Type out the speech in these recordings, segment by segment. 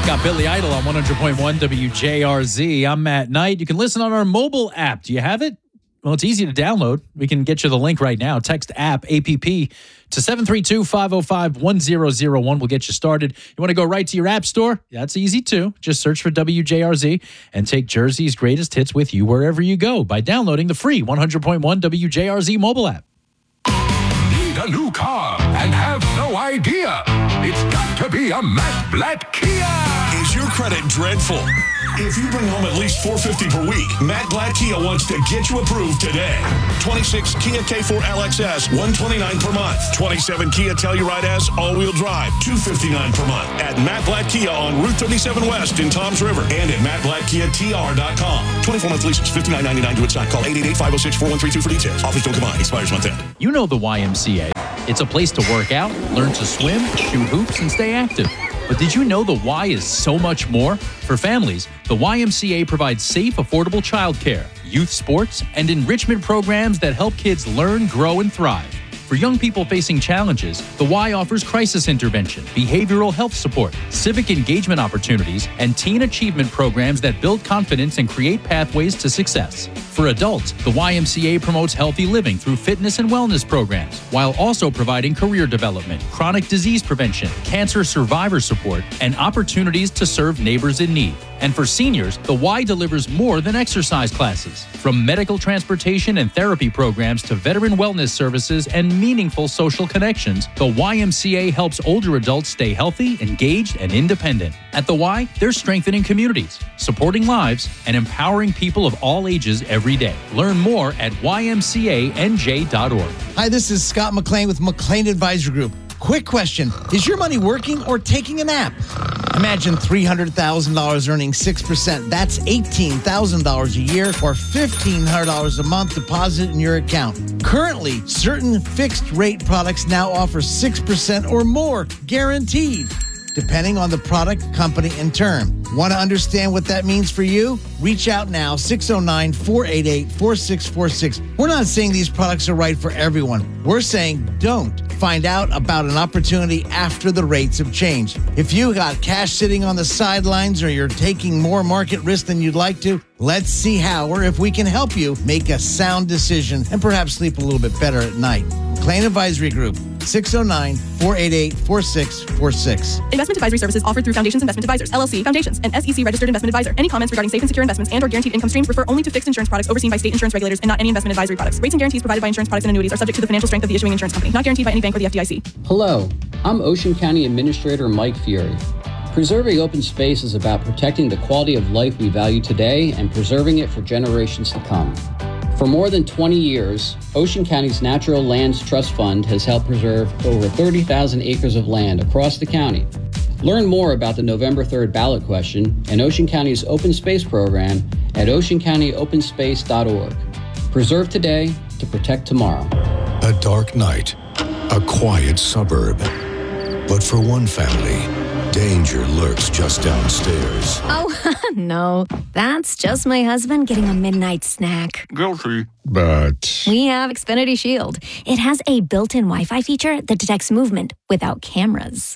Got Billy Idol on 100.1 WJRZ. I'm Matt Knight. You can listen on our mobile app. Do you have it? Well, it's easy to download. We can get you the link right now. Text app, APP, to 732-505-1001. We'll get you started. You want to go right to your app store? That's easy, too. Just search for WJRZ and take Jersey's greatest hits with you wherever you go by downloading the free 100.1 WJRZ mobile app. Need a new car and have no idea? It's got to be a Matt Blatt Kia. Is your credit dreadful? If you bring home at least $450 per week, Matt Blatt Kia wants to get you approved today. 26 Kia K4 LXS, $129 per month. 27 Kia Telluride S, all-wheel drive, $259 per month. At Matt Blatt Kia on Route 37 West in Toms River and at MattBlattKiaTR.com. 24-month leases, $59.99 to its sign. Call 888-506-4132 for details. Offers don't combine. Expires month end. You know the YMCA. It's a place to work out, learn to swim, shoot hoops, and stay active. But did you know the Y is so much more? For families, the YMCA provides safe, affordable childcare, youth sports, and enrichment programs that help kids learn, grow, and thrive. For young people facing challenges, the Y offers crisis intervention, behavioral health support, civic engagement opportunities, and teen achievement programs that build confidence and create pathways to success. For adults, the YMCA promotes healthy living through fitness and wellness programs, while also providing career development, chronic disease prevention, cancer survivor support, and opportunities to serve neighbors in need. And for seniors, the Y delivers more than exercise classes. From medical transportation and therapy programs to veteran wellness services and meaningful social connections, the YMCA helps older adults stay healthy, engaged, and independent. At the Y, they're strengthening communities, supporting lives, and empowering people of all ages every day. Learn more at ymcanj.org. Hi, this is Scott McLean with McLean Advisory Group. Quick question. Is your money working or taking a nap? Imagine $300,000 earning 6%. That's $18,000 a year or $1,500 a month deposited in your account. Currently, certain fixed rate products now offer 6% or more guaranteed, depending on the product, company, and term. Want to understand what that means for you? Reach out now, 609-488-4646. We're not saying these products are right for everyone. We're saying don't. Find out about an opportunity after the rates have changed. If you got cash sitting on the sidelines or you're taking more market risk than you'd like to, let's see how or if we can help you make a sound decision and perhaps sleep a little bit better at night. McLean Advisory Group, 609-488-4646. Investment advisory services offered through Foundations Investment Advisors, LLC, Foundations, an SEC-registered investment advisor. Any comments regarding safe and secure investments and/or guaranteed income streams refer only to fixed insurance products overseen by state insurance regulators and not any investment advisory products. Rates and guarantees provided by insurance products and annuities are subject to the financial strength of the issuing insurance company, not guaranteed by any bank or the FDIC. Hello, I'm Ocean County Administrator Mike Fury. Preserving open space is about protecting the quality of life we value today and preserving it for generations to come. For more than 20 years, Ocean County's Natural Lands Trust Fund has helped preserve over 30,000 acres of land across the county. Learn more about the November 3rd ballot question and Ocean County's open space program at oceancountyopenSpace.org. Preserve today to protect tomorrow. A dark night, a quiet suburb. But for one family, danger lurks just downstairs. Oh, no. That's just my husband getting a midnight snack. Guilty. But We have Xfinity Shield. It has a built-in Wi-Fi feature that detects movement without cameras.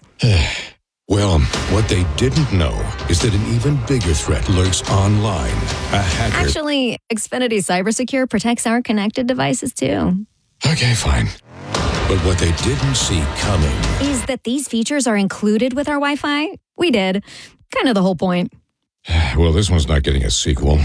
well, what they didn't know is that an even bigger threat lurks online. A hacker. Actually, Xfinity CyberSecure protects our connected devices, too. Okay, fine. But what they didn't see coming Is that these features are included with our Wi-Fi? We did. Kind of the whole point. Well, this one's not getting a sequel.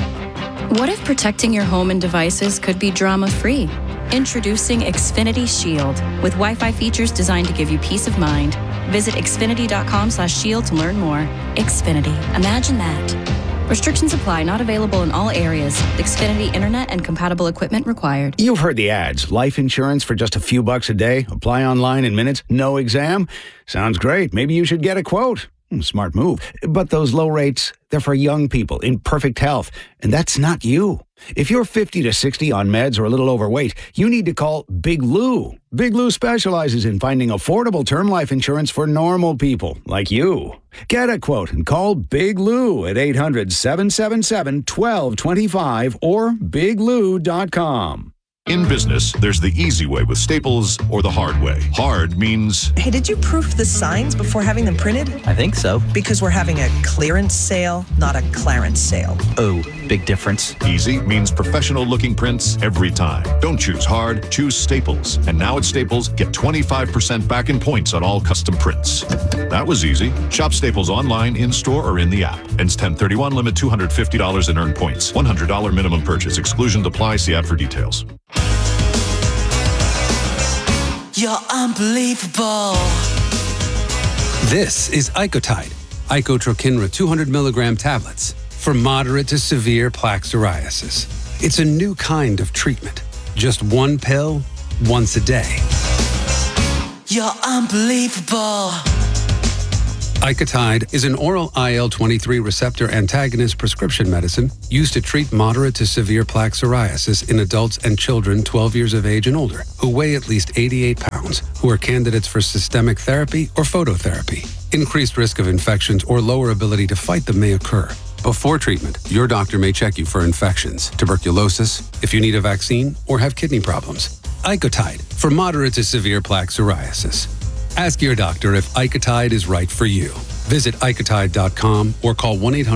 What if protecting your home and devices could be drama-free? Introducing Xfinity Shield with Wi-Fi features designed to give you peace of mind. Visit xfinity.com/shield to learn more. Xfinity. Imagine that. Restrictions apply. Not available in all areas. Xfinity Internet and compatible equipment required. You've heard the ads. Life insurance for just a few bucks a day. Apply online in minutes. No exam. Sounds great. Maybe you should get a quote. Smart move. But those low rates, they're for young people in perfect health. And that's not you. If you're 50 to 60 on meds or a little overweight, you need to call Big Lou. Big Lou specializes in finding affordable term life insurance for normal people like you. Get a quote and call Big Lou at 800-777-1225 or biglou.com. In business, there's the easy way with Staples or the hard way. Hard means... Hey, did you proof the signs before having them printed? I think so. Because we're having a clearance sale, not a clarence sale. Oh, big difference. Easy means professional-looking prints every time. Don't choose hard, choose Staples. And now at Staples, get 25% back in points on all custom prints. That was easy. Shop Staples online, in-store, or in the app. Ends 10/31, limit $250 in earned points. $100 minimum purchase. Exclusions apply. See ad for details. You're unbelievable. This is Icotide, Icotrokinra 200 milligram tablets for moderate to severe plaque psoriasis. It's a new kind of treatment. Just one pill, once a day. You're unbelievable. Icotide is an oral IL-23 receptor antagonist prescription medicine used to treat moderate to severe plaque psoriasis in adults and children 12 years of age and older who weigh at least 88 pounds, who are candidates for systemic therapy or phototherapy. Increased risk of infections or lower ability to fight them may occur. Before treatment, your doctor may check you for infections, tuberculosis, if you need a vaccine, or have kidney problems. Icotide for moderate to severe plaque psoriasis. Ask your doctor if Icotide is right for you. Visit Icotide.com or call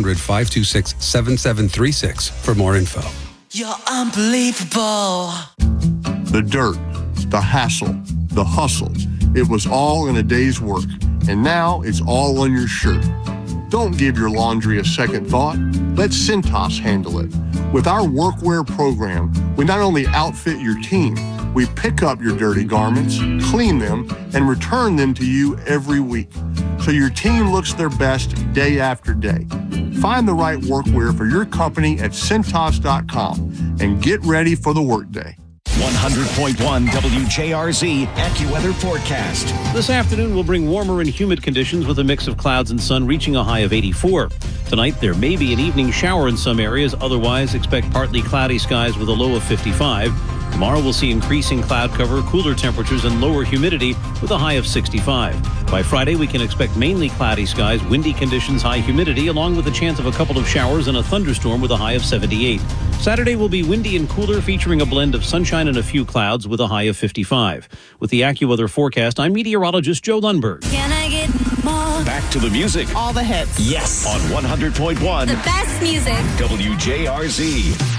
1-800-526-7736 for more info. You're unbelievable. The dirt, the hassle, the hustle. It was all in a day's work, and now it's all on your shirt. Don't give your laundry a second thought. Let Cintas handle it. With our workwear program, we not only outfit your team, we pick up your dirty garments, clean them, and return them to you every week, so your team looks their best day after day. Find the right workwear for your company at Cintas.com and get ready for the workday. 100.1 WJRZ AccuWeather forecast. This afternoon will bring warmer and humid conditions with a mix of clouds and sun reaching a high of 84. Tonight, there may be an evening shower in some areas. Otherwise, expect partly cloudy skies with a low of 55. Tomorrow, we'll see increasing cloud cover, cooler temperatures, and lower humidity with a high of 65. By Friday, we can expect mainly cloudy skies, windy conditions, high humidity, along with a chance of a couple of showers and a thunderstorm with a high of 78. Saturday will be windy and cooler, featuring a blend of sunshine and a few clouds with a high of 55. With the AccuWeather forecast, I'm meteorologist Joe Lundberg. Can I get more? Back to the music. All the hits. Yes. On 100.1. The best music. WJRZ.